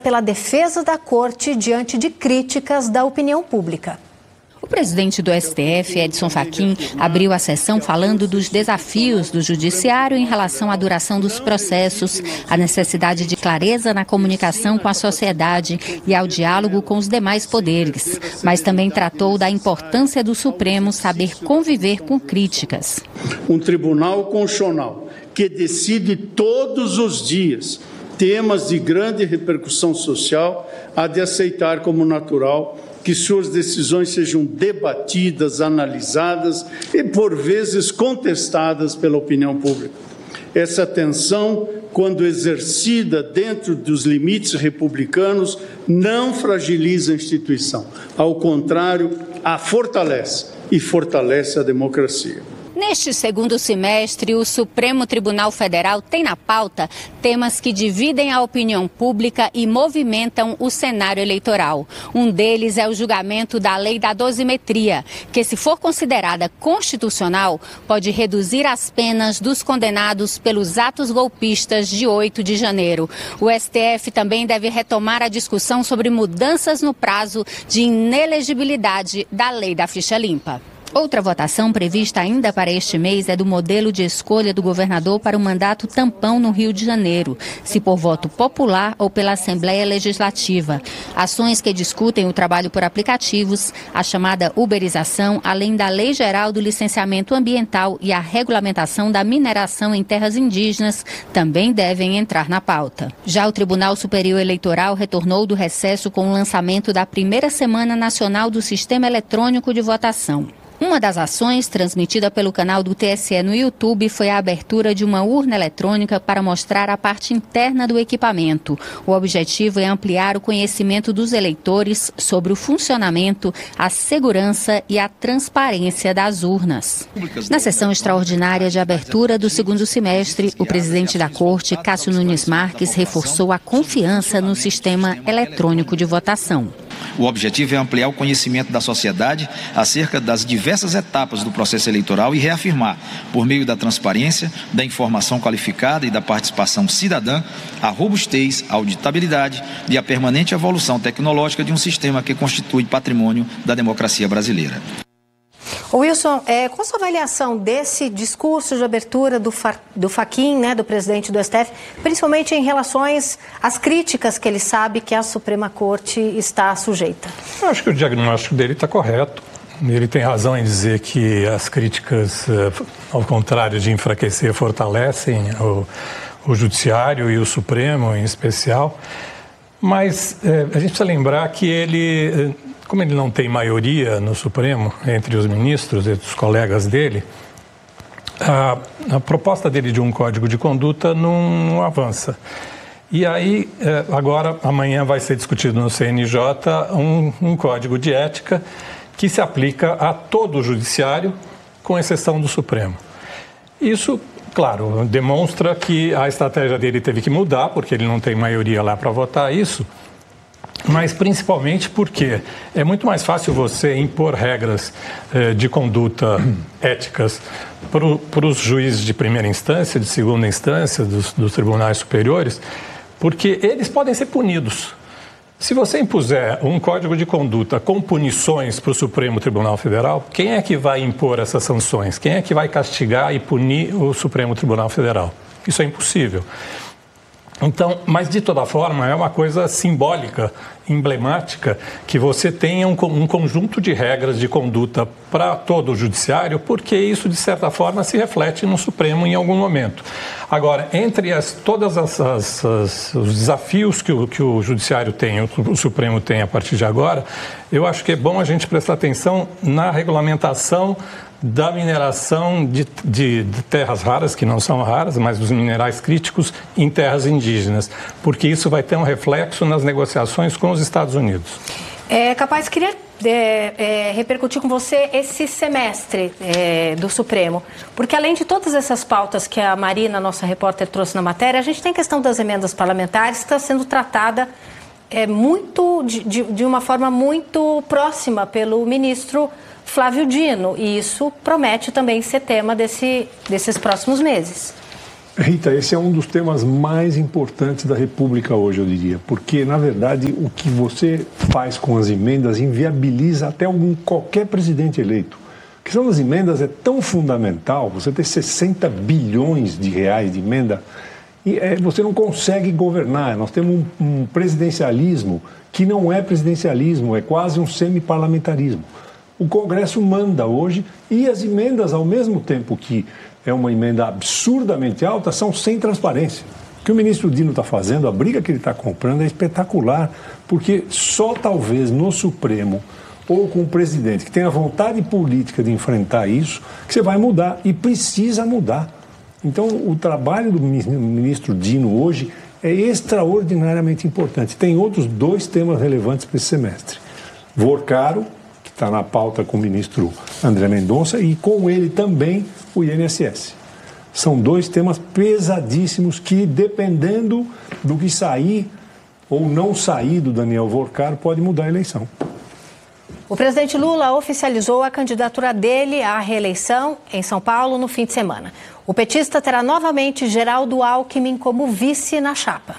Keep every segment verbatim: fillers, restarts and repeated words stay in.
pela defesa da Corte diante de críticas da opinião pública. O presidente do S T F, Edson Fachin, abriu a sessão falando dos desafios do judiciário em relação à duração dos processos, a necessidade de clareza na comunicação com a sociedade e ao diálogo com os demais poderes. Mas também tratou da importância do Supremo saber conviver com críticas. Um tribunal constitucional que decide todos os dias temas de grande repercussão social há de aceitar como natural que suas decisões sejam debatidas, analisadas e, por vezes, contestadas pela opinião pública. Essa tensão, quando exercida dentro dos limites republicanos, não fragiliza a instituição. Ao contrário, a fortalece e fortalece a democracia. Neste segundo semestre, o Supremo Tribunal Federal tem na pauta temas que dividem a opinião pública e movimentam o cenário eleitoral. Um deles é o julgamento da lei da dosimetria, que, se for considerada constitucional, pode reduzir as penas dos condenados pelos atos golpistas de oito de janeiro. O S T F também deve retomar a discussão sobre mudanças no prazo de inelegibilidade da lei da ficha limpa. Outra votação prevista ainda para este mês é do modelo de escolha do governador para o mandato tampão no Rio de Janeiro, se por voto popular ou pela Assembleia Legislativa. Ações que discutem o trabalho por aplicativos, a chamada uberização, além da Lei Geral do Licenciamento Ambiental e a regulamentação da mineração em terras indígenas, também devem entrar na pauta. Já o Tribunal Superior Eleitoral retornou do recesso com o lançamento da primeira Semana Nacional do Sistema Eletrônico de Votação. Uma das ações, transmitida pelo canal do T S E no YouTube, foi a abertura de uma urna eletrônica para mostrar a parte interna do equipamento. O objetivo é ampliar o conhecimento dos eleitores sobre o funcionamento, a segurança e a transparência das urnas. Na sessão extraordinária de abertura do segundo semestre, o presidente da Corte, Cássio Nunes Marques, reforçou a confiança no sistema eletrônico de votação. O objetivo é ampliar o conhecimento da sociedade acerca das diversas etapas do processo eleitoral e reafirmar, por meio da transparência, da informação qualificada e da participação cidadã, a robustez, a auditabilidade e a permanente evolução tecnológica de um sistema que constitui patrimônio da democracia brasileira. Wilson, é, qual a sua avaliação desse discurso de abertura do, Fa, do Fachin, né, do presidente do S T F, principalmente em relação às críticas que ele sabe que a Suprema Corte está sujeita? Eu acho que o diagnóstico dele está correto. Ele tem razão em dizer que as críticas, ao contrário de enfraquecer, fortalecem o, o Judiciário e o Supremo em especial. Mas é, a gente precisa lembrar que ele... Como ele não tem maioria no Supremo, entre os ministros, entre os colegas dele, a, a proposta dele de um código de conduta não, não avança. E aí, agora, amanhã vai ser discutido no C N J um, um código de ética que se aplica a todo o judiciário, com exceção do Supremo. Isso, claro, demonstra que a estratégia dele teve que mudar, porque ele não tem maioria lá para votar isso, mas principalmente porque é muito mais fácil você impor regras eh, de conduta éticas para os juízes de primeira instância, de segunda instância, dos, dos tribunais superiores, porque eles podem ser punidos. Se você impuser um código de conduta com punições para o Supremo Tribunal Federal, quem é que vai impor essas sanções? Quem é que vai castigar e punir o Supremo Tribunal Federal? Isso é impossível. Então, mas de toda forma é uma coisa simbólica, emblemática, que você tenha um, um conjunto de regras de conduta para todo o judiciário, porque isso, de certa forma, se reflete no Supremo em algum momento. Agora, entre as, todas as, as, as, os desafios que o, que o judiciário tem, o, o Supremo tem a partir de agora, eu acho que é bom a gente prestar atenção na regulamentação da mineração de, de, de terras raras, que não são raras, mas dos minerais críticos em terras indígenas, porque isso vai ter um reflexo nas negociações com os Estados Unidos. É, capaz, queria é, é, repercutir com você esse semestre é, do Supremo, porque além de todas essas pautas que a Marina, nossa repórter, trouxe na matéria, a gente tem a questão das emendas parlamentares que está sendo tratada é, muito, de, de, de uma forma muito próxima pelo ministro Flávio Dino, e isso promete também ser tema desse, desses próximos meses. Rita, esse é um dos temas mais importantes da República hoje, eu diria, porque, na verdade, o que você faz com as emendas inviabiliza até algum, qualquer presidente eleito. A questão das emendas é tão fundamental, você ter sessenta bilhões de reais de emenda, e é, você não consegue governar. Nós temos um, um presidencialismo que não é presidencialismo, é quase um semi-parlamentarismo. O Congresso manda hoje e as emendas, ao mesmo tempo que é uma emenda absurdamente alta, são sem transparência. O que o ministro Dino está fazendo, a briga que ele está comprando é espetacular, porque só talvez no Supremo ou com o presidente que tenha vontade política de enfrentar isso, que você vai mudar, e precisa mudar. Então, o trabalho do ministro Dino hoje é extraordinariamente importante. Tem outros dois temas relevantes para esse semestre. Vorcaro, que está na pauta com o ministro André Mendonça, e com ele também o I N S S. São dois temas pesadíssimos que, dependendo do que sair ou não sair do Daniel Vorcaro, pode mudar a eleição. O presidente Lula oficializou a candidatura dele à reeleição em São Paulo no fim de semana. O petista terá novamente Geraldo Alckmin como vice na chapa.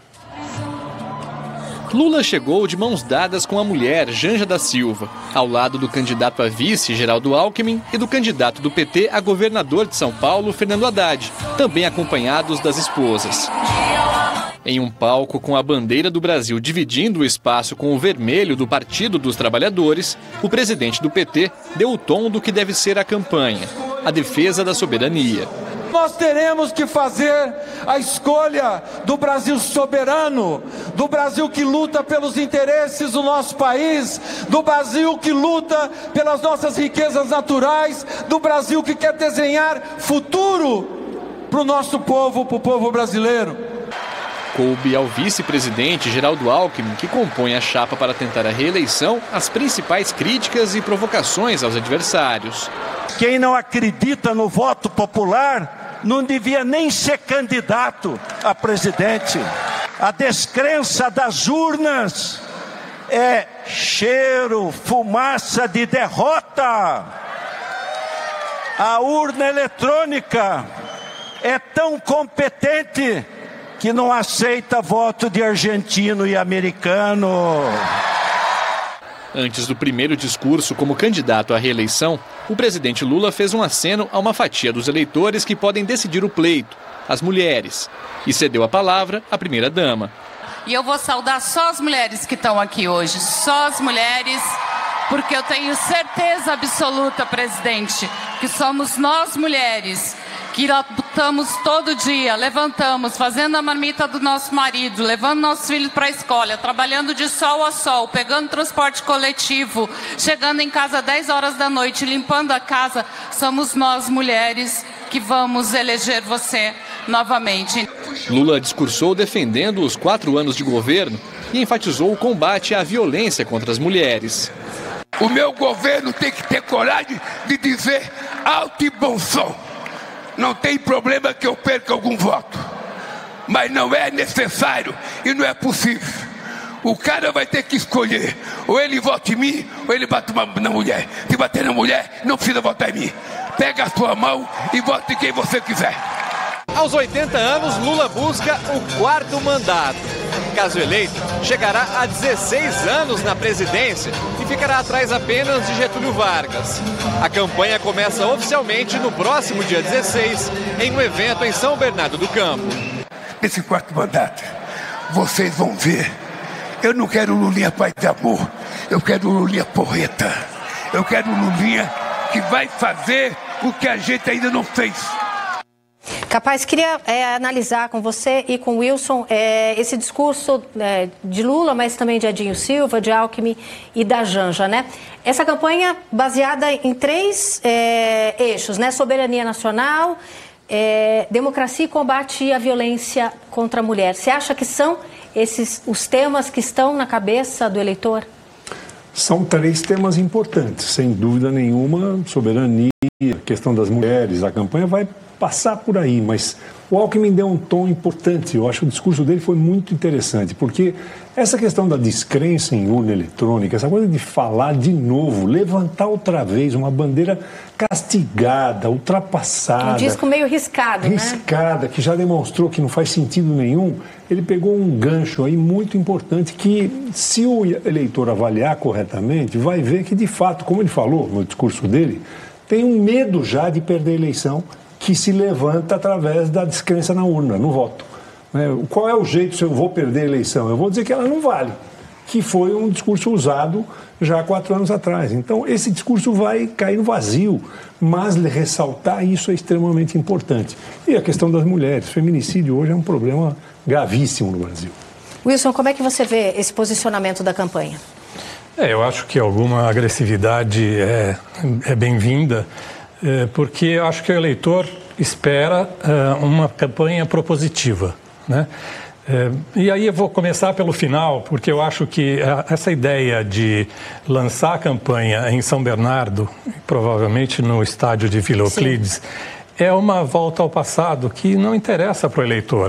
Lula chegou de mãos dadas com a mulher, Janja da Silva, ao lado do candidato a vice, Geraldo Alckmin, e do candidato do P T a governador de São Paulo, Fernando Haddad, também acompanhados das esposas. Em um palco com a bandeira do Brasil dividindo o espaço com o vermelho do Partido dos Trabalhadores, o presidente do P T deu o tom do que deve ser a campanha: a defesa da soberania. Nós teremos que fazer a escolha do Brasil soberano, do Brasil que luta pelos interesses do nosso país, do Brasil que luta pelas nossas riquezas naturais, do Brasil que quer desenhar futuro para o nosso povo, para o povo brasileiro. Coube ao vice-presidente Geraldo Alckmin, que compõe a chapa para tentar a reeleição, as principais críticas e provocações aos adversários. Quem não acredita no voto popular não devia nem ser candidato a presidente. A descrença das urnas é cheiro, fumaça de derrota. A urna eletrônica é tão competente que não aceita voto de argentino e americano. Antes do primeiro discurso como candidato à reeleição, o presidente Lula fez um aceno a uma fatia dos eleitores que podem decidir o pleito, as mulheres, e cedeu a palavra à primeira-dama. E eu vou saudar só as mulheres que estão aqui hoje, só as mulheres, porque eu tenho certeza absoluta, presidente, que somos nós mulheres que lutamos todo dia, levantamos, fazendo a marmita do nosso marido, levando nossos filhos para a escola, trabalhando de sol a sol, pegando transporte coletivo, chegando em casa às dez horas da noite, limpando a casa. Somos nós, mulheres, que vamos eleger você novamente. Lula discursou defendendo os quatro anos de governo e enfatizou o combate à violência contra as mulheres. O meu governo tem que ter coragem de dizer alto e bom som. Não tem problema que eu perca algum voto, mas não é necessário e não é possível. O cara vai ter que escolher, ou ele vota em mim, ou ele bate na mulher. Se bater na mulher, não precisa votar em mim. Pega a sua mão e vote em quem você quiser. Aos oitenta anos, Lula busca o quarto mandato. Caso eleito, chegará a dezesseis anos na presidência e ficará atrás apenas de Getúlio Vargas. A campanha começa oficialmente no próximo dia dezesseis, em um evento em São Bernardo do Campo. Nesse quarto mandato, vocês vão ver. Eu não quero Lulinha paz de amor, eu quero Lulinha porreta. Eu quero Lulinha que vai fazer o que a gente ainda não fez. Capaz, queria é, analisar com você e com o Wilson é, esse discurso é, de Lula, mas também de Edinho Silva, de Alckmin e da Janja, né? Essa campanha baseada em três é, eixos, né? Soberania nacional, é, democracia e combate à violência contra a mulher. Você acha que são esses os temas que estão na cabeça do eleitor? São três temas importantes, sem dúvida nenhuma: soberania, a questão das mulheres, a campanha vai passar por aí, mas o Alckmin deu um tom importante. Eu acho que o discurso dele foi muito interessante, porque essa questão da descrença em urna eletrônica, essa coisa de falar de novo, levantar outra vez uma bandeira castigada, ultrapassada. Um disco meio riscado, né? Riscada, que já demonstrou que não faz sentido nenhum. Ele pegou um gancho aí muito importante que, se o eleitor avaliar corretamente, vai ver que, de fato, como ele falou no discurso dele, tem um medo já de perder a eleição, que se levanta através da descrença na urna, no voto. Qual é o jeito se eu vou perder a eleição? Eu vou dizer que ela não vale, que foi um discurso usado já há quatro anos atrás. Então, esse discurso vai cair no vazio, mas ressaltar isso é extremamente importante. E a questão das mulheres, feminicídio hoje é um problema gravíssimo no Brasil. Wilson, como é que você vê esse posicionamento da campanha? É, eu acho que alguma agressividade é, é bem-vinda, é, porque eu acho que o eleitor espera é, uma campanha propositiva, né? É, e aí eu vou começar pelo final, porque eu acho que a, essa ideia de lançar a campanha em São Bernardo, provavelmente no estádio de Vila Euclides, é uma volta ao passado que não interessa para o eleitor.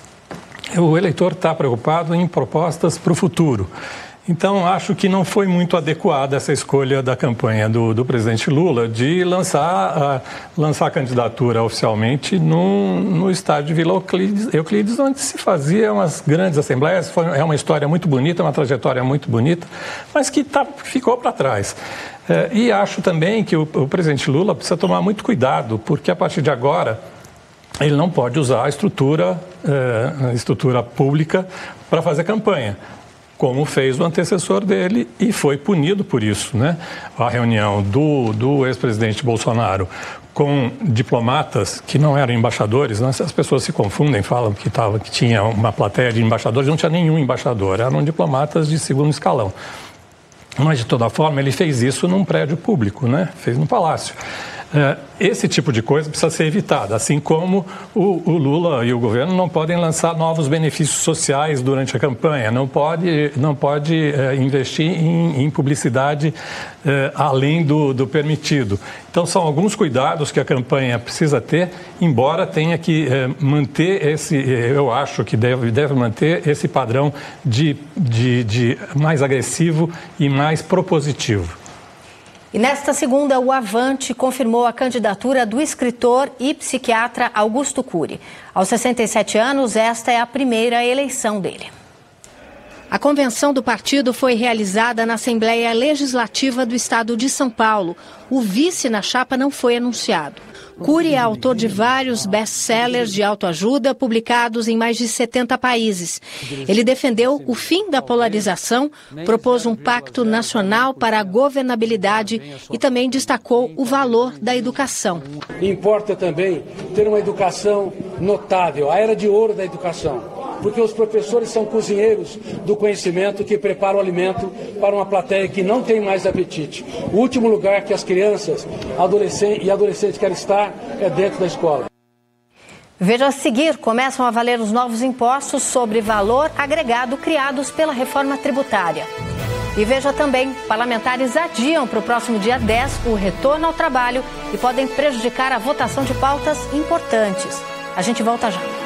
O eleitor está preocupado em propostas para o futuro. Então, acho que não foi muito adequada essa escolha da campanha do, do presidente Lula de lançar a, lançar a candidatura oficialmente no, no estádio de Vila Euclides, Euclides, onde se fazia umas grandes assembleias. Foi, é uma história muito bonita, uma trajetória muito bonita, mas que tá, ficou para trás. É, e acho também que o, o presidente Lula precisa tomar muito cuidado, porque a partir de agora ele não pode usar a estrutura, é, a estrutura pública para fazer campanha, como fez o antecessor dele e foi punido por isso, né? A reunião do, do ex-presidente Bolsonaro com diplomatas que não eram embaixadores, né? As pessoas se confundem, falam que, tava, que tinha uma plateia de embaixadores, não tinha nenhum embaixador, eram diplomatas de segundo escalão. Mas, de toda forma, ele fez isso num prédio público, né? Fez no palácio. Esse tipo de coisa precisa ser evitado, assim como o, o Lula e o governo não podem lançar novos benefícios sociais durante a campanha, não pode, não pode é, investir em, em publicidade é, além do, do permitido. Então, são alguns cuidados que a campanha precisa ter, embora tenha que é, manter esse, eu acho que deve, deve manter esse padrão de, de, de mais agressivo e mais propositivo. E nesta segunda, o Avante confirmou a candidatura do escritor e psiquiatra Augusto Cury. Aos sessenta e sete anos, esta é a primeira eleição dele. A convenção do partido foi realizada na Assembleia Legislativa do Estado de São Paulo. O vice na chapa não foi anunciado. Cury é autor de vários best-sellers de autoajuda publicados em mais de setenta países. Ele defendeu o fim da polarização, propôs um pacto nacional para a governabilidade e também destacou o valor da educação. Importa também ter uma educação notável, a era de ouro da educação, porque os professores são cozinheiros do conhecimento que preparam o alimento para uma plateia que não tem mais apetite. O último lugar que as crianças adolescentes e adolescentes querem estar é dentro da escola. Veja a seguir, começam a valer os novos impostos sobre valor agregado criados pela reforma tributária. E veja também, parlamentares adiam para o próximo dia dez o retorno ao trabalho e podem prejudicar a votação de pautas importantes. A gente volta já.